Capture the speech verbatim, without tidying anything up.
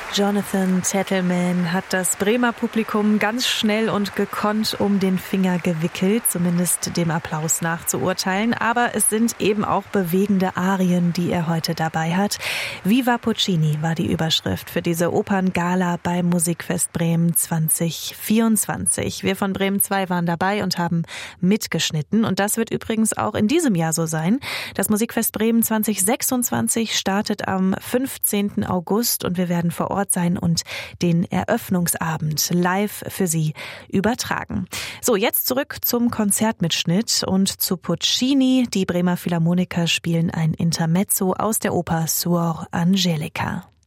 Jonathan Tettelman hat das Bremer Publikum ganz schnell und gekonnt um den Finger gewickelt, zumindest dem Applaus nach zu urteilen. Aber es sind eben auch bewegende Arien, die er heute dabei hat. Viva Puccini war die Überschrift für diese Operngala beim Musikfest Bremen zwanzig vierundzwanzig. Wir von Bremen zwei waren dabei und haben mitgeschnitten. Und das wird übrigens auch in diesem Jahr so sein. Das Musikfest Bremen zwanzig sechsundzwanzig startet am fünfzehnten August und wir werden vor Ort sein und den Eröffnungsabend live für Sie übertragen. So, jetzt zurück zum Konzertmitschnitt und zu Puccini. Die Bremer Philharmoniker spielen ein Intermezzo aus der Oper Suor Angelica.